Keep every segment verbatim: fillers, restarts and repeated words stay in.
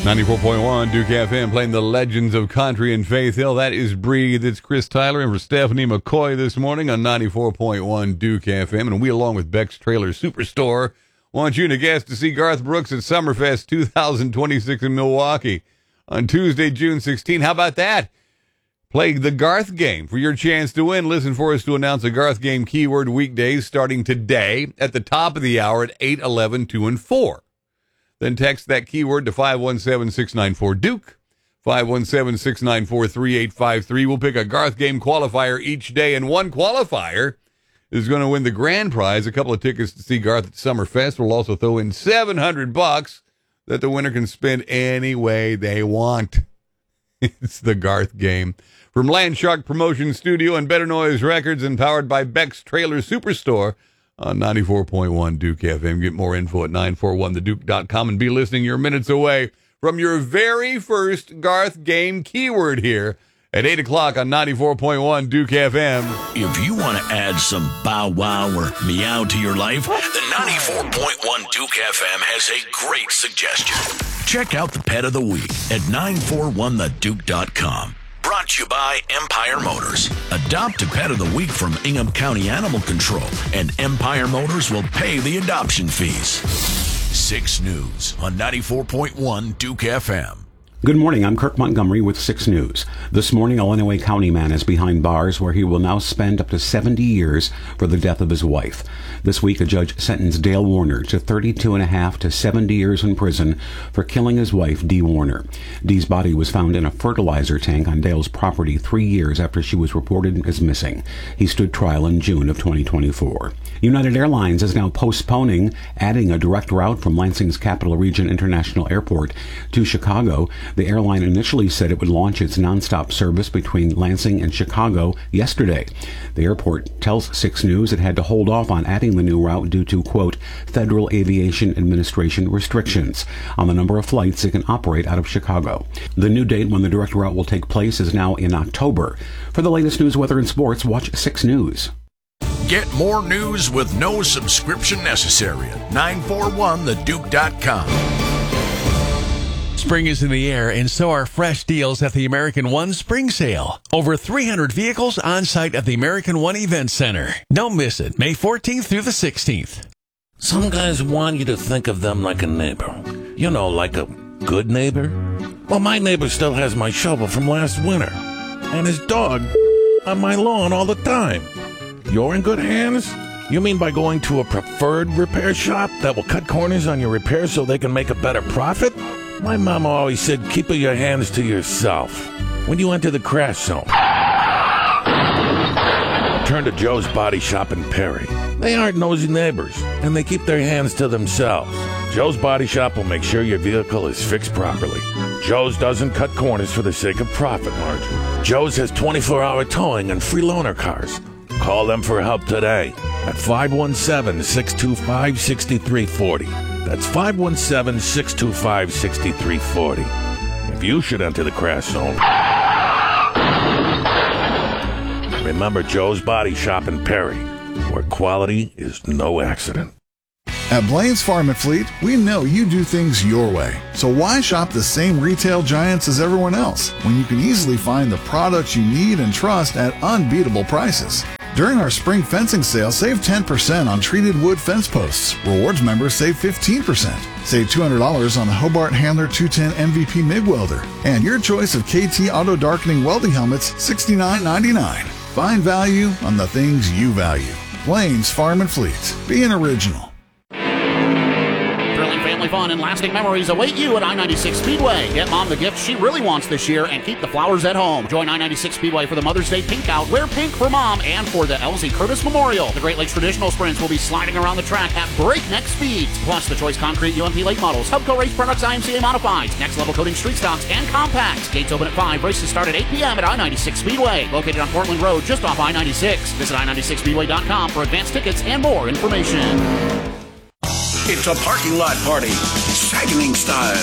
ninety-four point one Duke F M playing the legends of country and Faith Hill. That is Breathe. It's Chris Tyler and for Stephanie McCoy this morning on ninety-four point one Duke F M. And we, along with Beck's Trailer Superstore, want you and a guest to see Garth Brooks at Summerfest two thousand twenty-six in Milwaukee on Tuesday, June sixteenth. How about that? Play the Garth Game for your chance to win. Listen for us to announce the Garth Game keyword weekdays starting today at the top of the hour at eight, eleven, two, and four. Then text that keyword to five one seven, six nine four, Duke, five one seven, six nine four, three eight five three. We'll pick a Garth Game qualifier each day, and one qualifier is going to win the grand prize, a couple of tickets to see Garth at Summerfest. We'll also throw in seven hundred bucks that the winner can spend any way they want. It's the Garth Game. From Landshark Promotion Studio and Better Noise Records and powered by Beck's Trailer Superstore on ninety-four point one Duke F M. Get more info at nine four one the duke dot com and be listening. You're minutes away from your very first Garth Game keyword here at eight o'clock on ninety-four point one Duke F M. If you want to add some bow wow or meow to your life, the ninety-four point one Duke F M has a great suggestion. Check out the Pet of the Week at nine four one the duke dot com. Brought to you by Empire Motors. Adopt a Pet of the Week from Ingham County Animal Control, and Empire Motors will pay the adoption fees. six News on ninety-four point one Duke F M. Good morning, I'm Kirk Montgomery with six News. This morning, a Illinois County man is behind bars where he will now spend up to seventy years for the death of his wife. This week, a judge sentenced Dale Warner to thirty-two and a half to seventy years in prison for killing his wife, Dee Warner. Dee's body was found in a fertilizer tank on Dale's property three years after she was reported as missing. He stood trial in June of twenty twenty-four. United Airlines is now postponing adding a direct route from Lansing's Capital Region International Airport to Chicago. The airline initially said it would launch its nonstop service between Lansing and Chicago yesterday. The airport tells six News it had to hold off on adding the new route due to, quote, Federal Aviation Administration restrictions on the number of flights it can operate out of Chicago. The new date when the direct route will take place is now in October. For the latest news, weather, and sports, watch six News. Get more news with no subscription necessary at nine four one the duke dot com. Spring is in the air, and so are fresh deals at the American One Spring Sale. Over three hundred vehicles on site at the American One Event Center. Don't miss it, May fourteenth through the sixteenth. Some guys want you to think of them like a neighbor. You know, like a good neighbor. Well, my neighbor still has my shovel from last winter, and his dog on my lawn all the time. You're in good hands? You mean by going to a preferred repair shop that will cut corners on your repairs so they can make a better profit? My mama always said, keep your hands to yourself. When you enter the crash zone, turn to Joe's Body Shop in Perry. They aren't nosy neighbors, and they keep their hands to themselves. Joe's Body Shop will make sure your vehicle is fixed properly. Joe's doesn't cut corners for the sake of profit margin. Joe's has twenty-four hour towing and free loaner cars. Call them for help today at five one seven, six two five, six three four zero. That's five one seven, six two five, six three four zero. If you should enter the crash zone, remember Joe's Body Shop in Perry, where quality is no accident. At Blaine's Farm and Fleet, we know you do things your way. So why shop the same retail giants as everyone else when you can easily find the products you need and trust at unbeatable prices? During our spring fencing sale, save ten percent on treated wood fence posts. Rewards members save fifteen percent. Save two hundred dollars on the Hobart Handler two ten M V P MIG welder. And your choice of K T auto darkening welding helmets, sixty-nine ninety-nine. Find value on the things you value. Blaine's Farm and Fleet. Be an original. Thrilling family fun and lasting memories await you at I ninety-six Speedway. Get mom the gift she really wants this year and keep the flowers at home. Join I ninety-six Speedway for the Mother's Day Pink Out. Wear pink for mom and for the Elsie Curtis Memorial. The Great Lakes Traditional Sprints will be sliding around the track at breakneck speeds. Plus the Choice Concrete U M P late models, Hubco Race Products I M C A Modifieds, Next Level Coating Street Stocks, and Compacts. Gates open at five. Races start at eight p.m. at I ninety-six Speedway. Located on Portland Road just off I ninety-six. Visit I ninety-six speedway dot com for advanced tickets and more information. It's a parking lot party, Saguening style.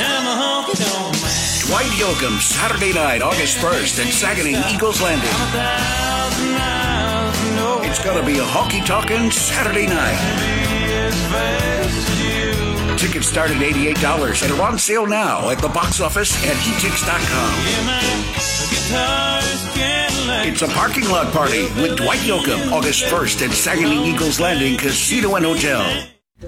Dwight Yoakam, Saturday night, August first at Saguening Eagles Landing. It's gonna be a honky-talking Saturday night. Tickets start at eighty-eight dollars and are on sale now at the box office at e tix dot com. It's a parking lot party with Dwight Yoakam, August first at Saginaw Eagles Landing Casino and Hotel.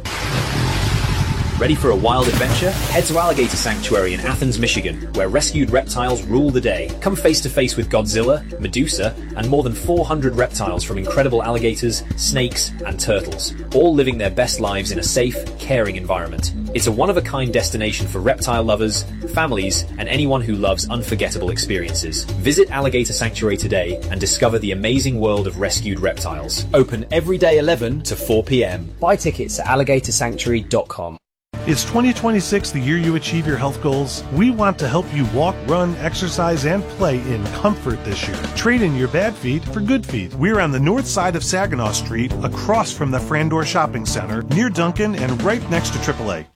Ready for a wild adventure? Head to Alligator Sanctuary in Athens, Michigan, where rescued reptiles rule the day. Come face to face with Godzilla, Medusa, and more than four hundred reptiles from incredible alligators, snakes, and turtles, all living their best lives in a safe, caring environment. It's a one-of-a-kind destination for reptile lovers, families, and anyone who loves unforgettable experiences. Visit Alligator Sanctuary today and discover the amazing world of rescued reptiles. Open every day eleven to four p.m. Buy tickets at alligator sanctuary dot com. Is twenty twenty-six the year you achieve your health goals? We want to help you walk, run, exercise, and play in comfort this year. Trade in your bad feet for good feet. We're on the north side of Saginaw Street, across from the Frandor Shopping Center, near Duncan, and right next to triple A.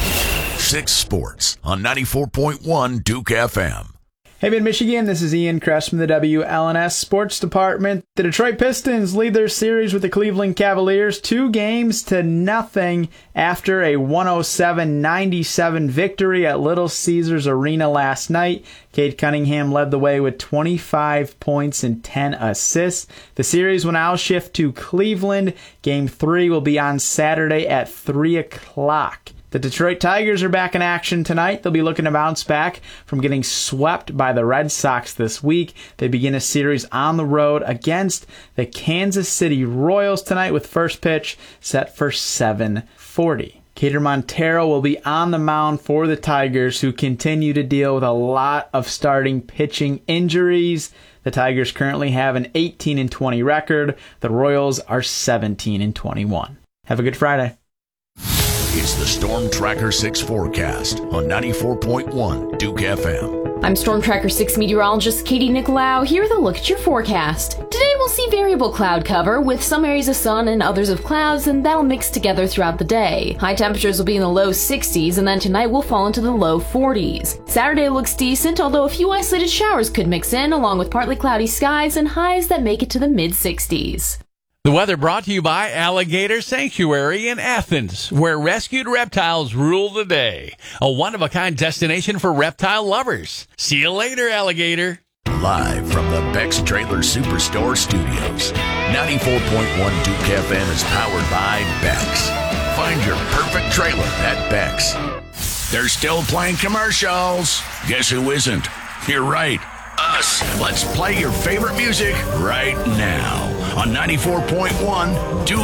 Six Sports on ninety-four point one Duke F M. Hey, Mid-Michigan, this is Ian Kress from the W L N S Sports Department. The Detroit Pistons lead their series with the Cleveland Cavaliers two games to nothing after a one oh seven ninety-seven victory at Little Caesars Arena last night. Cade Cunningham led the way with twenty-five points and ten assists. The series will now shift to Cleveland. Game three will be on Saturday at three o'clock. The Detroit Tigers are back in action tonight. They'll be looking to bounce back from getting swept by the Red Sox this week. They begin a series on the road against the Kansas City Royals tonight with first pitch set for seven forty. Cater Montero will be on the mound for the Tigers, who continue to deal with a lot of starting pitching injuries. The Tigers currently have an eighteen and twenty record. The Royals are seventeen and twenty-one. Have a good Friday. It's the Storm Tracker six forecast on ninety-four point one Duke F M. I'm Storm Tracker six meteorologist Katie Nicolau here with a look at your forecast. Today we'll see variable cloud cover with some areas of sun and others of clouds, and that'll mix together throughout the day. High temperatures will be in the low sixties, and then tonight we'll fall into the low forties. Saturday looks decent, although a few isolated showers could mix in, along with partly cloudy skies and highs that make it to the mid sixties. The weather brought to you by Alligator Sanctuary in Athens, where rescued reptiles rule the day. A one-of-a-kind destination for reptile lovers. See you later, Alligator. Live from the Beck's Trailer Superstore Studios, ninety-four point one Duke F M is powered by Beck's. Find your perfect trailer at Beck's. They're still playing commercials. Guess who isn't? You're right. Us. Let's play your favorite music right now on ninety-four point one Duke